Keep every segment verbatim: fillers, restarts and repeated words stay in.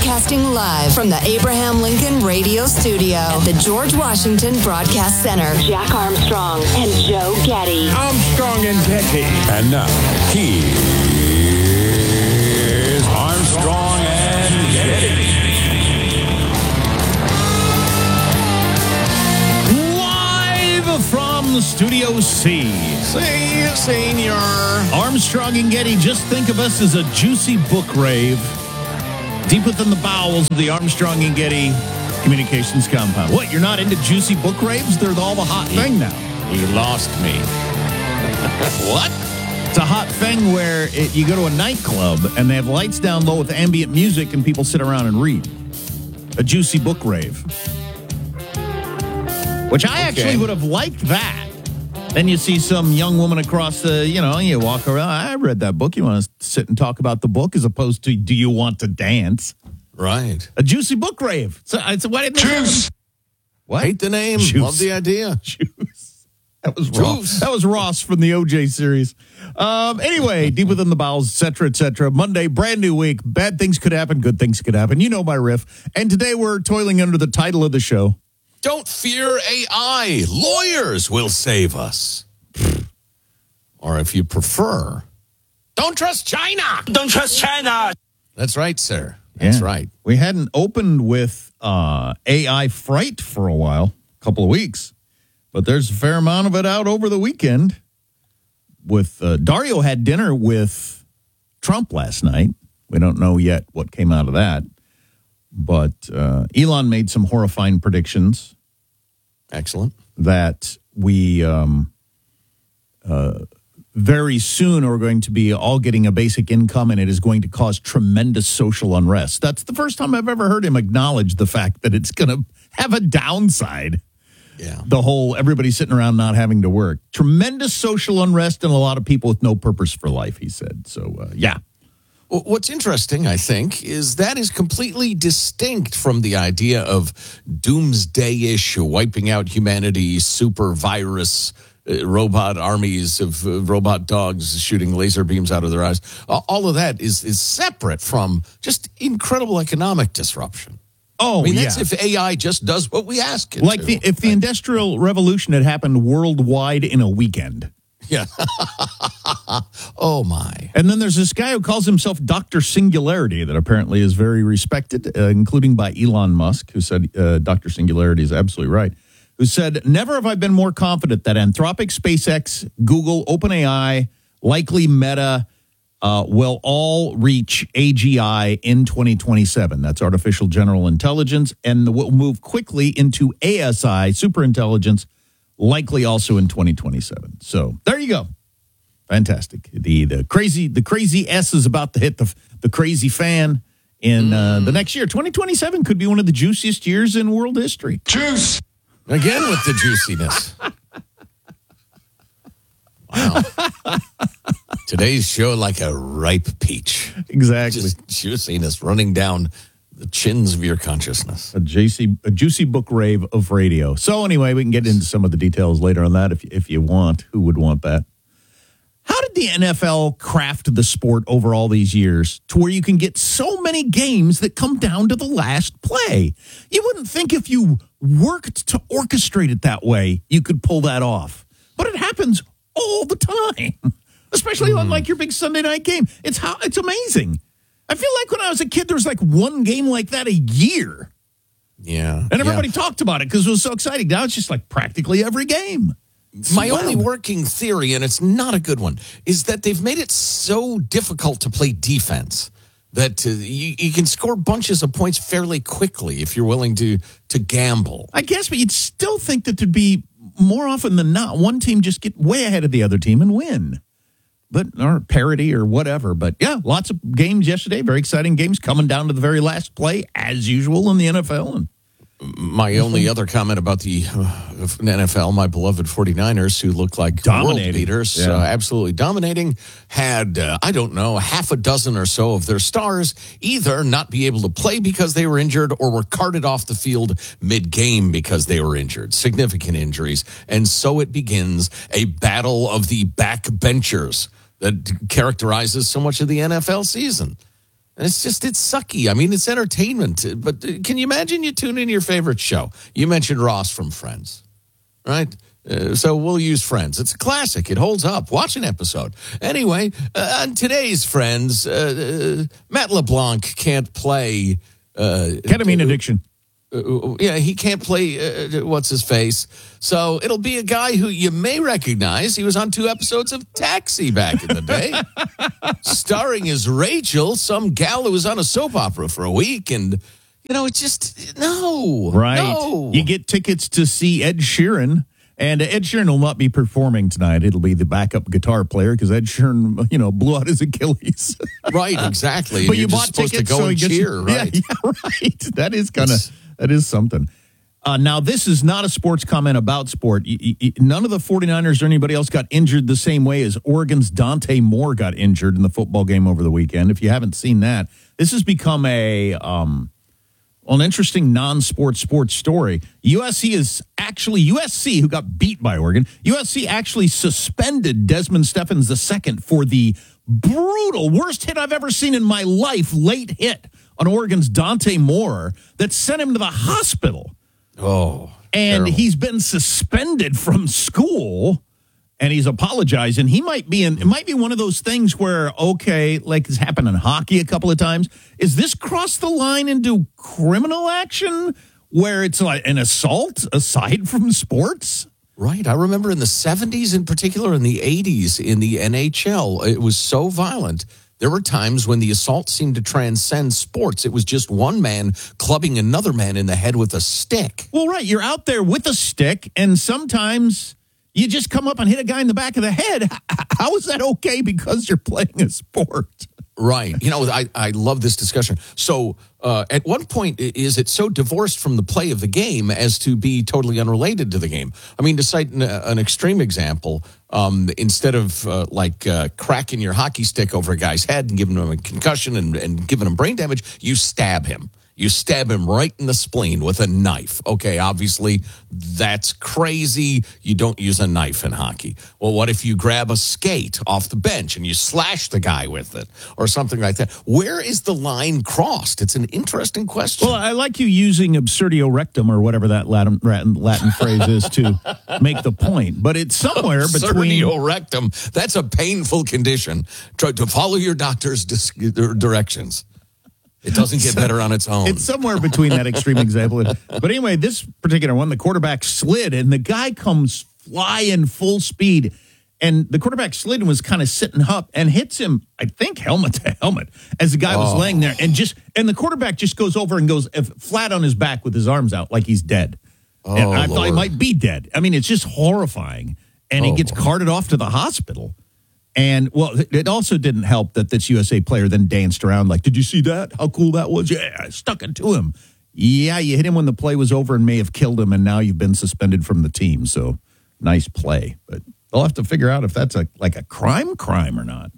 Broadcasting live from the Abraham Lincoln Radio Studio at the George Washington Broadcast Center. Jack Armstrong and Joe Getty. Armstrong and Getty. And now, here's Armstrong and Getty. Live from Studio C. See, senior. Armstrong and Getty, just think of us as a juicy book rave deep within the bowels of the Armstrong and Getty Communications compound. What, you're not into juicy book raves? They're all the hot thing now. You lost me. What? It's a hot thing where it, you go to a nightclub and they have lights down low with ambient music and people sit around and read. A juicy book rave. Which I Okay. actually would have liked that. Then you see some young woman across the, you know, you walk around. I read that book. You want to sit and talk about the book as opposed to, do you want to dance? Right. A juicy book rave. So, I so why didn't they- Juice. What? Hate the name. Juice. Love the idea. Juice. That was Ross. Juice. That was Ross from the O J series. Um, anyway, deep within the bowels, et cetera, et cetera. Monday, brand new week. Bad things could happen. Good things could happen. You know my riff. And today we're toiling under the title of the show. Don't fear A I. Lawyers will save us. Or if you prefer, don't trust China. Don't trust China. That's right, sir. That's Yeah. right. We hadn't opened with uh, A I fright for a while, a couple of weeks, but there's a fair amount of it out over the weekend. With uh, Dario had dinner with Trump last night. We don't know yet what came out of that, but uh, Elon made some horrifying predictions Excellent. that we um, uh, very soon are going to be all getting a basic income, and it is going to cause tremendous social unrest. That's the first time I've ever heard him acknowledge the fact that it's going to have a downside. Yeah. The whole everybody sitting around not having to work. Tremendous social unrest and a lot of people with no purpose for life, he said. So, uh, yeah. Well, what's interesting, I think, is that is completely distinct from the idea of doomsday-ish, wiping out humanity, super virus, uh, robot armies of uh, robot dogs shooting laser beams out of their eyes. Uh, all of that is, is separate from just incredible economic disruption. Oh, I mean, yeah. that's if A I just does what we ask it Like to. the, if the Industrial Revolution had happened worldwide in a weekend. Yeah. Oh, my. And then there's this guy who calls himself Doctor Singularity that apparently is very respected, uh, including by Elon Musk, who said uh, Doctor Singularity is absolutely right, who said, never have I been more confident that Anthropic, SpaceX, Google, OpenAI, likely Meta uh, will all reach A G I in twenty twenty-seven. That's artificial general intelligence, and will move quickly into A S I, superintelligence, likely also in twenty twenty-seven. So there you go. Fantastic. The the crazy the crazy S is about to hit the the crazy fan in uh, the next year. twenty twenty-seven could be one of the juiciest years in world history. Juice. Again with the juiciness. Wow. Today's show like a ripe peach. Exactly. Just juiciness running down the chins of your consciousness. A juicy a juicy book rave of radio. So anyway, we can get into some of the details later on that if if you want. Who would want that? How did the N F L craft the sport over all these years to where you can get so many games that come down to the last play? You wouldn't think if you worked to orchestrate it that way, you could pull that off. But it happens all the time, especially mm. on like your big Sunday night game. It's how it's amazing. I feel like when I was a kid, there was like one game like that a year. Yeah. And everybody yeah. talked about it because it was so exciting. Now it's just like practically every game. My Wow. only working theory, and it's not a good one, is that they've made it so difficult to play defense that uh, you, you can score bunches of points fairly quickly if you're willing to to gamble. I guess, but you'd still think that there'd be more often than not one team just get way ahead of the other team and win. But or parity or whatever. But yeah, lots of games yesterday, very exciting games coming down to the very last play, as usual in the N F L. And my only other comment about the uh, N F L, my beloved 49ers, who look like Dominating. world beaters, Yeah. uh, absolutely dominating, had, uh, I don't know, half a dozen or so of their stars either not be able to play because they were injured or were carted off the field mid-game because they were injured. Significant injuries. And so it begins a battle of the backbenchers that characterizes so much of the N F L season. And it's just, it's sucky. I mean, it's entertainment. But can you imagine you tune in your favorite show? You mentioned Ross from Friends, right? Uh, so we'll use Friends. It's a classic. It holds up. Watch an episode. Anyway, uh, on today's Friends, uh, uh, Matt LeBlanc can't play. Uh, Ketamine addiction. Uh, yeah, he can't play, uh, what's his face. So it'll be a guy who you may recognize. He was on two episodes of Taxi back in the day, starring as Rachel, some gal who was on a soap opera for a week. And, you know, it's just, no. Right. No. You get tickets to see Ed Sheeran. And Ed Sheeran will not be performing tonight. It'll be the backup guitar player because Ed Sheeran, you know, blew out his Achilles. Right, exactly. But and you you're bought just supposed tickets, to go so and he gets, cheer, right? Yeah, yeah, right. That is kind of, that is something. Uh, now, this is not a sports comment about sport. Y- y- none of the 49ers or anybody else got injured the same way as Oregon's Dante Moore got injured in the football game over the weekend. If you haven't seen that, this has become a... Um, Well, an interesting non-sports sports story. U S C is actually, U S C, who got beat by Oregon, U S C actually suspended Desmond Stephens the second for the brutal, worst hit I've ever seen in my life, late hit on Oregon's Dante Moore that sent him to the hospital. Oh, And terrible. he's been suspended from school. And he's apologizing. He might be in, it might be one of those things where, okay, like it's happened in hockey a couple of times. Is this cross the line into criminal action where it's like an assault aside from sports? Right. I remember in the seventies, in particular, in the eighties, in the N H L, it was so violent. There were times when the assault seemed to transcend sports. It was just one man clubbing another man in the head with a stick. Well, right. You're out there with a stick, and sometimes you just come up and hit a guy in the back of the head. How is that okay because you're playing a sport? Right. You know, I, I love this discussion. So uh, at what point is it so divorced from the play of the game as to be totally unrelated to the game? I mean, to cite an, an extreme example, um, instead of uh, like uh, cracking your hockey stick over a guy's head and giving him a concussion and, and giving him brain damage, you stab him. You stab him right in the spleen with a knife. Okay, obviously, that's crazy. You don't use a knife in hockey. Well, what if you grab a skate off the bench and you slash the guy with it or something like that? Where is the line crossed? It's an interesting question. Well, I like you using absurdio rectum or whatever that Latin, Latin, Latin phrase is to make the point. But it's somewhere between... Absurdio rectum. That's a painful condition. Try to follow your doctor's dis- directions. It doesn't get better on its own. It's somewhere between that extreme example. But anyway, this particular one, the quarterback slid, and the guy comes flying full speed. And the quarterback slid and was kind of sitting up and hits him, I think, helmet to helmet, as the guy was Oh. laying there. And just and the quarterback just goes over and goes flat on his back with his arms out like he's dead. Oh, and I thought he Lord. might be dead. I mean, it's just horrifying. And he Oh, gets Lord. carted off to the hospital. And, well, it also didn't help that this U S A player then danced around like, did you see that? How cool that was? Yeah, I stuck it to him. Yeah, you hit him when the play was over and may have killed him, and now you've been suspended from the team. So, nice play. But they'll have to figure out if that's a like a crime crime or not.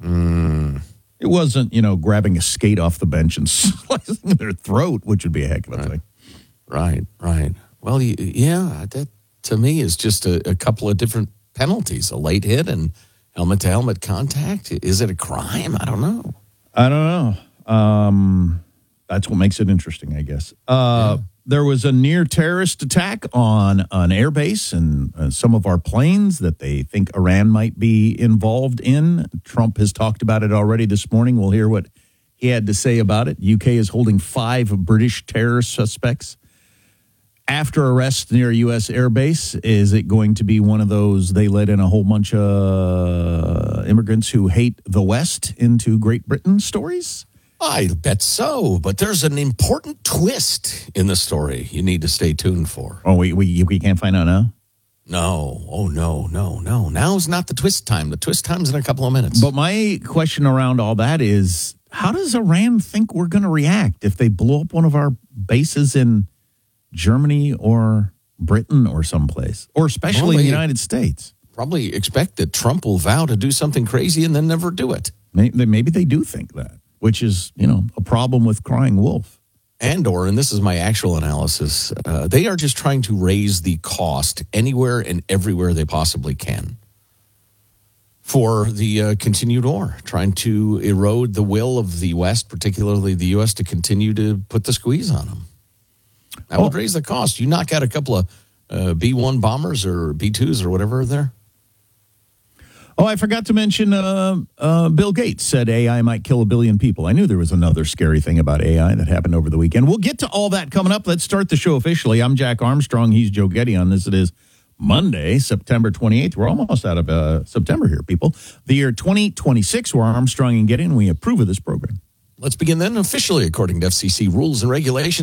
Mm. It wasn't, you know, grabbing a skate off the bench and slicing their throat, which would be a heck of a Right. thing. Right, right. Well, y- yeah, that to me is just a, a couple of different penalties, a late hit and helmet-to-helmet contact. Is it a crime? I don't know. I don't know. Um, that's what makes it interesting, I guess. Uh, yeah. There was a near terrorist attack on an airbase and uh, some of our planes that they think Iran might be involved in. Trump has talked about it already this morning. We'll hear what he had to say about it. U K is holding five British terrorist suspects after arrest near a U S airbase. Is it going to be one of those they let in a whole bunch of immigrants who hate the West into Great Britain stories? I bet so, but there's an important twist in the story you need to stay tuned for. Oh, we we, we can't find out now? No. Oh, no, no, no. Now's not the twist time. The twist time's in a couple of minutes. But my question around all that is, how does Iran think we're going to react if they blow up one of our bases in Germany or Britain or someplace, or especially Well, in they- the United States? Probably expect that Trump will vow to do something crazy and then never do it. Maybe, maybe they do think that, which is, you know, a problem with crying wolf. And or, and this is my actual analysis, uh, they are just trying to raise the cost anywhere and everywhere they possibly can. for the uh, continued war, trying to erode the will of the West, particularly the U S, to continue to put the squeeze on them. That would raise the cost. You knock out a couple of uh, B one bombers or B twos or whatever are there. Oh, I forgot to mention uh, uh, Bill Gates said A I might kill a billion people. I knew there was another scary thing about A I that happened over the weekend. We'll get to all that coming up. Let's start the show officially. I'm Jack Armstrong. He's Joe Getty on this. It is Monday, September twenty-eighth. We're almost out of uh, September here, people. The year twenty twenty-six. We're Armstrong and Getty, and we approve of this program. Let's begin then officially according to F C C rules and regulations.